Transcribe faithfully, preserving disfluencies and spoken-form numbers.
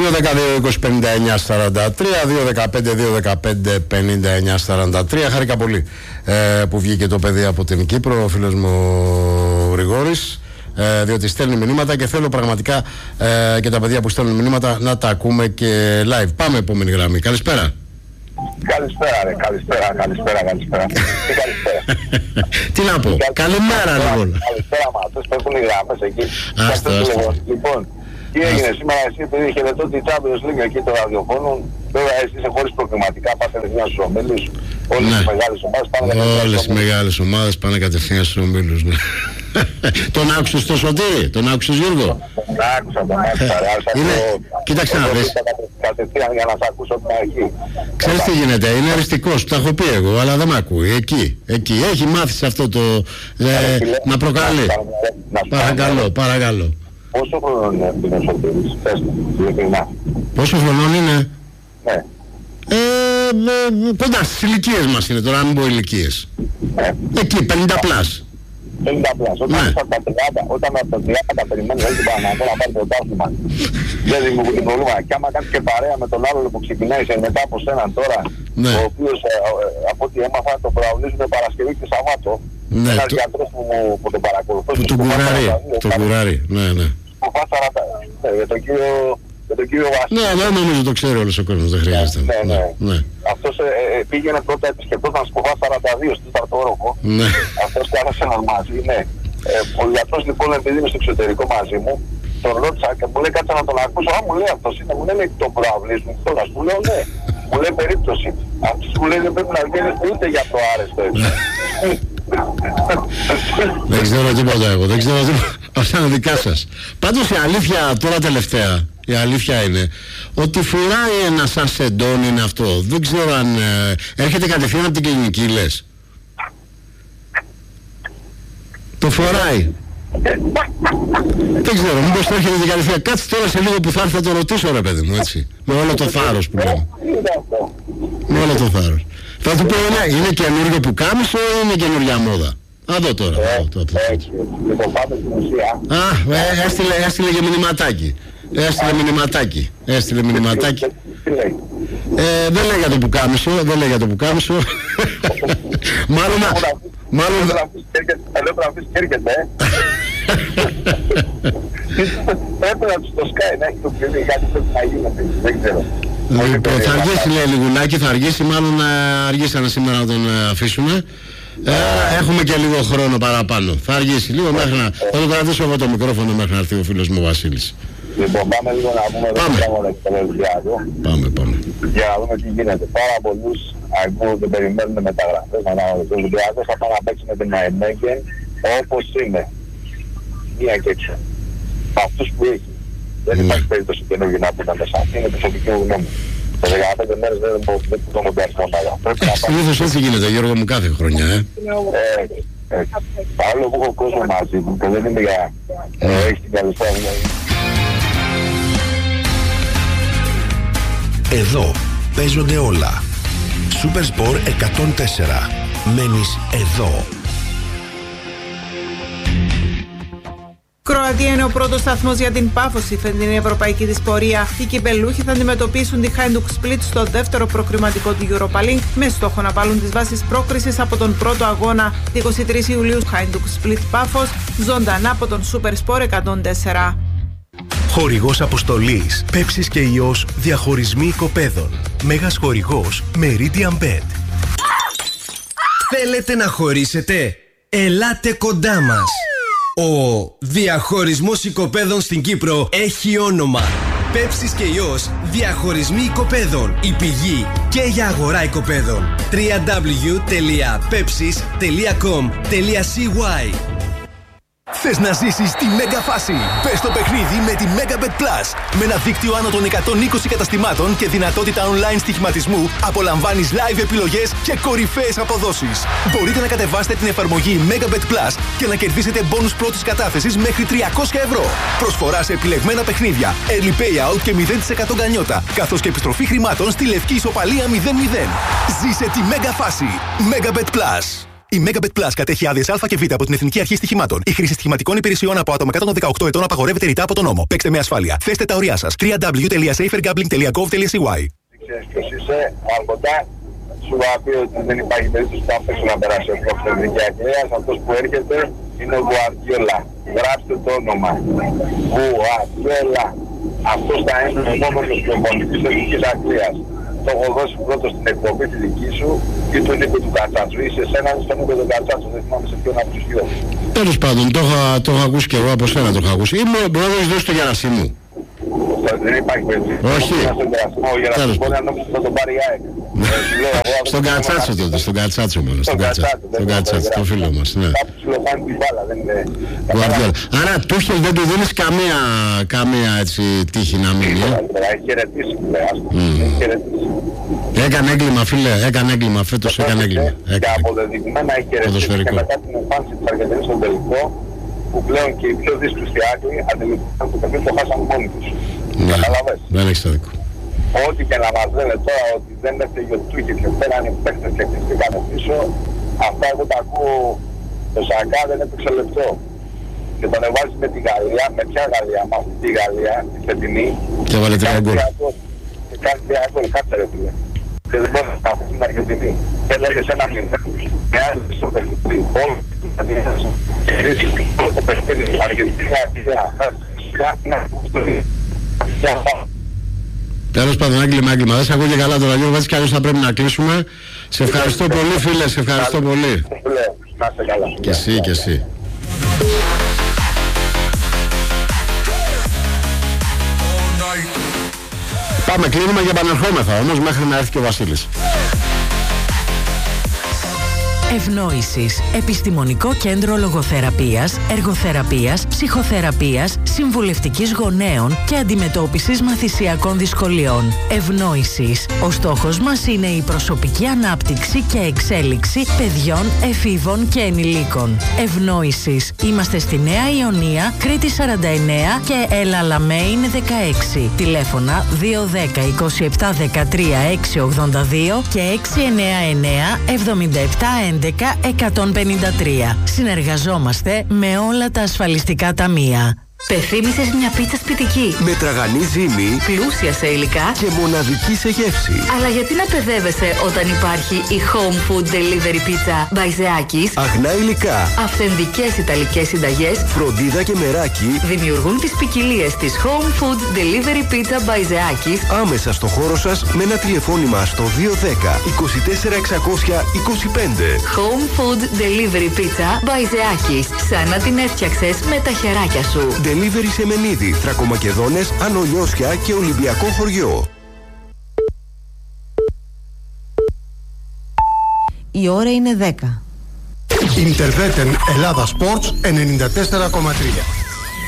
δύο ένα δύο είκοσι πενήντα εννιά σαράντα τρία, δύο ένα πέντε δύο ένα πέντε πενήντα εννιά σαράντα τρία. Χάρηκα πολύ ε, που βγήκε το παιδί από την Κύπρο, ο φίλος μου ο Γρηγόρης, ε, διότι στέλνει μηνύματα και θέλω πραγματικά ε, και τα παιδιά που στέλνουν μηνύματα να τα ακούμε και live. Πάμε επόμενη γραμμή. Καλησπέρα. Καλησπέρα ρε, καλησπέρα, καλησπέρα, καλησπέρα. Τι καλησπέρα. Τι να πω, καλημέρα λοιπόν. Καλησπέρα μα, αυτές πέφτουν οι γράμμες εκεί. Άστο, άστο. Λοιπόν, τι έγινε σήμερα εσύ, επειδή χαιρετώ τη Champions League εκεί το ραδιοφώνου, βέβαια εσύ είσαι χωρίς προκριματικά, πάτε κατευθείαν στους ομίλους. Όλες οι μεγάλες ομάδες πάνε κατευθείαν. Όλες οι μεγάλες ομάδες πάνε κατευθείαν στους ομίλους, ναι. Τον άκουσες στο Σωτήρι, τον άκουσες Γιώργο? Τον άκουσα, τον άκουσα. Κοίταξε να δεις. Κατευθείαν για να σ' ακούσω την αρχή. Ξέρεις τι γίνεται, είναι αριστικός, τα έχω πει εγώ, αλλά δεν με ακούει. Εκεί, εκεί, έχει μάθει σε αυτό το ε, να προκαλεί. Παρακαλώ, παρακαλώ. Πόσο χρονών είναι ο Σωτήρης, πες μου, ειλικρινά. Πόσο χρονών είναι? Ναι. Ε, ε, κοντά στις ηλικίες μας είναι τώρα, να μην πω ηλικίες. Ναι. Εκεί, πενήντα πλάς. πενήντα πλάς. Όταν ναι. από τα τριάντα, όταν από τα τριάντα περιμένεις όχι την Παναγιώτο να πάρει το πρωτάθλημα, δεν δημιουργεί πρόβλημα. Και άμα κάνεις και παρέα με τον άλλο που ξεκινάει μετά από σέναν τώρα, ναι. ο οποίος ε, ε, από ό,τι έμαθα το προαυλίζουν Παρασκευή και Σαββάτο. Ναι, ένας το... γιατρός που, που τον παρακολουθώ. Που τον κουράρει, τον κουράρει, ναι, ναι. Για τον κύριο... Για τον κύριο Βασίλη. Ναι, ναι, νομίζω το ξέρει όλος ο κόσμος, δεν χρειάζεται. Ναι, ναι. ναι. Αυτός ε, ε, πήγαινε πρώτα επισκεπτόταν σπουδά σαράντα δύο στο τέταρτο όροφο. Ναι. Αυτός κάθεσε έναν μαζί, ναι. Ε, ο γιατρός λοιπόν επειδή είναι στο εξωτερικό μαζί μου, τον ρώτησα και μου λέει κάτσε να τον ακούσω. Α, μου λέει αυτός είναι, μου λέει τον προαυλίζουν κιόλας. Μου λέω ναι. Μου λέει περίπτωση. Αυτός μου λέει δεν πρέπει να βγαίνει ούτε για το άρεστο έτσι. Δεν ξέρω τίποτα εγώ, δεν ξέρω τίποτα. Αυτά είναι δικά σας. Πάντως η αλήθεια τώρα τελευταία, η αλήθεια είναι ότι φουράει ένα σαν σεντόν είναι αυτό. Δεν ξέρω αν ε, έρχεται κατευθείαν από την κλινική λες. Το φοράει. Δεν ξέρω, μήπως το έρχεται την κατευθείαν. Κάτσε τώρα σε λίγο που θα έρθει θα το ρωτήσω ρε παιδί μου έτσι. Με όλο το θάρρος που λέμε. Με όλο το θάρρος. Θα του πω ναι, είναι καινούργιο που κάμισο ή είναι καινούργια μόδα. Α, δω τώρα. Α, έστειλε και μηνυματάκι. Έστειλε μηνυματάκι. Έστειλε μηνυματάκι. Ε, δεν λέει για το πουκάμισο, δεν λέει για το πουκάμισο. Μάλλον να... Μάλλον... Θέλω να αφήσεις και έρχεται, ε. Πρέπει να τους το σκάει, να έχει το παιδί, κάτι πρέπει να γίνεται, δεν ξέρω. Λοιπόν, θα αργήσει λέει λιγουλάκι, θα αργήσει, μάλλον αργήσανε σήμερα να τον αφήσουμε. Ε, έχουμε και λίγο χρόνο παραπάνω. Θα αργήσει λίγο μέχρι να... Θα το κρατήσω εγώ το μικρόφωνο μέχρι να έρθει ο φίλος μου ο Βασίλης. Λοιπόν, πάμε λίγο να πούμε το πράγμα και το Ολυμπιακό. Πάμε, πάμε. Για να δούμε τι γίνεται. Πάρα πολλούς αγκούς δεν περιμένουν μεταγραφές. Ο Ολυμπιακός θα πάει να παίξει με την Νάιμέγεν όπως είναι. Μία και έξω. Αυτούς που έχει. Δεν υπάρχει περίπτωση καινούργιο να πούν μέσα. Αυτή είναι προσωπική μου γνώμη. Σε δεκαπέντε μέρες δεν το μοντέρνει μονάδα. Συνήθως έτσι γίνεται Γιώργο μου κάθε χρονιά, ε. Παρόλο που έχω κόσμο μαζί μου και δεν είναι για... Έχεις την καλησπέρα. Εδώ παίζονται όλα. Super Sport εκατόν τέσσερα. Μένεις εδώ. Κροατία είναι ο πρώτος σταθμός για την Πάφος στη φετινή ευρωπαϊκή της πορεία. Οι κυπελούχοι θα αντιμετωπίσουν τη Hajduk Split στο δεύτερο προκριματικό του Europa League με στόχο να βάλουν τις βάσεις πρόκρισης από τον πρώτο αγώνα είκοσι τρεις Ιουλίου. Hajduk Split Πάφος ζωντανά από τον Super Sport εκατόν τέσσερα. Χορηγός αποστολής Πέψης και Ιός διαχωρισμοί οικοπαίδων. Μέγας χορηγός Meridian Bet. Θέλετε να χωρίσετε? Ελάτε κοντά μας. Ο διαχωρισμός οικοπαίδων στην Κύπρο έχει όνομα. Πέψης και Ιός διαχωρισμοί οικοπαίδων. Η πηγή και για αγορά οικοπαίδων. double-u double-u double-u τελεία pepsis τελεία com τελεία c y. Θες να ζήσεις τη μέγα φάση? Μπες στο παιχνίδι με τη Megabet Plus. Με ένα δίκτυο άνω των εκατόν είκοσι καταστημάτων και δυνατότητα online στοιχηματισμού, απολαμβάνεις live επιλογές και κορυφαίες αποδόσεις. Μπορείτε να κατεβάσετε την εφαρμογή Megabet Plus και να κερδίσετε μπόνους πρώτης κατάθεσης μέχρι τριακόσια ευρώ. Προσφορά σε επιλεγμένα παιχνίδια, early payout και μηδέν τοις εκατό γκανιότα, καθώς και επιστροφή χρημάτων στη λευκή ισοπαλία μηδέν μηδέν. Ζήσε τη μέγα φάση. Megabet Plus. Η Megabet Plus κατέχει άδειες Α και Β από την Εθνική Αρχή Στοιχημάτων. Η χρήση στοιχηματικών υπηρεσιών από άτομα κάτω των δεκαοκτώ ετών απαγορεύεται ρητά από τον νόμο. Παίξτε με ασφάλεια. Θέστε τα ωριά σας. double-u double-u double-u τελεία safer gambling τελεία gov τελεία c y. Ξέρεις ποιος είσαι, Αλκοντά, σου θα πει ότι δεν υπάρχει περίπτωση που θα παίξουν να περάσει ο πρόεδρος της Εθνικής Αγγλίας. Αυτός που έρχεται είναι ο Γουαρδιόλα. Γράψτε το όνομα. Γουαρδιόλα. Αυτός θα είναι ο επόμενος προπονητής της Εθνικής Αγγλίας. Το έχω δώσει πρώτο στην εκπομπή τη δική σου ή του Νίκο του Κατσάτσου. Είσαι εσένα ή στον Νίκο του Κατσάτσου. Δεν θυμάμαι σε ποιον από τους δυο. Τέλος πάντων, το είχα, το είχα ακούσει και εγώ από σένα το είχα ακούσει. Ή μου μπορεί να δώσει το Γερασίμου. Δεν υπάρχει περίπτωση. Όχι. Ο Γερασίμου μπορεί να νόμιζε να τον πάρει η ΑΕΚ. Στον Κατσάτσο τότε, στον Κατσάτσο μόνο. Στον Κατσάτσο, το φίλο μας. Κάποιος ψιλοφάνει την μπάλα, δεν είναι. Άρα Τούχελ δεν του δίνεις καμία έτσι τύχη να μείνει. Έχει χαιρετήσει που λέει. Έκανε έγκλημα φίλε, έκανε έγκλημα φέτος, έκανε έγκλημα. Και αποδεδειγμένα έχει χαιρετήσει και μετά την εμφάνιση της Αργεντινής στον τελικό, που πλέον και οι πιο δύσκολοι Άγγλοι αντιληφθήκαν το παιχνίδι το χάσαν μόνοι τους. Καταλαβες. Δεν έχεις άδικο. Ό,τι και να μας λένε τώρα ότι δεν έφταιγε ο Τούχελ και φέρανε παίκτες και χτιστήκανε πίσω, αυτά εγώ τα ακούω, το Σακά δεν έπαιξε λεπτό. Και τον εβάζει με τη Γαλλία, με ποια Γαλλία, με αυτή τη Γαλλία, τη φετινή. Και βάλε τρία γκολ. Και κάνει τρία γκολ, κάτσε ρε φίλε. Και δεν μπορεί να αφήσει την Αργεντινή. Και έλεγε σε ένα μήνυμα, με άλλη στο παιχνίδι, όλο το παιχνίδι, Αργεντινή, τέλος πάντων, έγκλημα, έγκλημα. Δεν σε ακούω και καλά τώρα, Γιώργο, έτσι κι αλλιώς θα πρέπει να κλείσουμε. Σε ευχαριστώ πολύ, φίλε, σε ευχαριστώ πολύ. Να είστε καλά. Και εσύ, και εσύ. Πάμε, κλείνουμε και επανερχόμεθα όμως μέχρι να έρθει και ο Βασίλης. Ευνόησης. Επιστημονικό κέντρο λογοθεραπείας, εργοθεραπείας, ψυχοθεραπείας, συμβουλευτικής γονέων και αντιμετώπισης μαθησιακών δυσκολιών. Ευνόησης. Ο στόχος μας είναι η προσωπική ανάπτυξη και εξέλιξη παιδιών, εφήβων και ενηλίκων. Ευνόησης. Είμαστε στη Νέα Ιωνία, Κρήτη σαράντα εννέα και Έλα Λαμέιν δεκαέξι. Τηλέφωνα δύο δέκα είκοσι επτά δεκατρία έξι ογδόντα δύο και έξι εννέα εννέα εβδομήντα επτά έντεκα εκατόν πενήντα τρία. Συνεργαζόμαστε με όλα τα ασφαλιστικά ταμεία. Πεθύμησες μια πίτσα σπιτική. Με τραγανή ζύμη, Πλούσια σε υλικά και μοναδική σε γεύση. Αλλά γιατί να παιδεύεσαι όταν υπάρχει η Home Food Delivery Pizza by Zeakis? Αγνά υλικά, αυθεντικές ιταλικές συνταγές, φροντίδα και μεράκι δημιουργούν τις ποικιλίες της Home Food Delivery Pizza by Zeakis άμεσα στο χώρο σας με ένα τηλεφώνημα στο δύο δέκα είκοσι τέσσερα εξακόσια είκοσι πέντε. Home Food Delivery Pizza by Zeakis. Σαν να την έφτιαξες με τα χεράκια σου. Delivery σε Μενίδη, Θρακομακεδόνες, Άνω Λιώσια και Ολυμπιακό χωριό. Η ώρα είναι δέκα. Ιντερβέτεν Ελλάδα Sports ενενήντα τέσσερα κόμμα τρία.